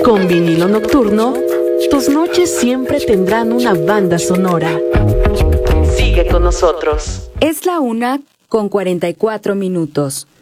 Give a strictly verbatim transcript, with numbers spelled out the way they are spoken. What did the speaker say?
Con Vinilo Nocturno, tus noches siempre tendrán una banda sonora. Sigue con nosotros. Es la una con cuarenta y cuatro minutos.